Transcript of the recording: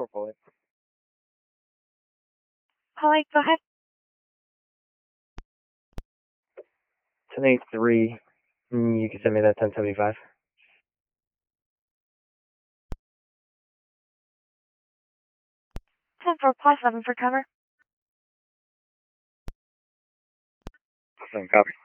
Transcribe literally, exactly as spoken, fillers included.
four Polite. Polite, go ahead. ten eight three, you can send me that ten seventy-five. ten four plus seven for cover. Seven, copy.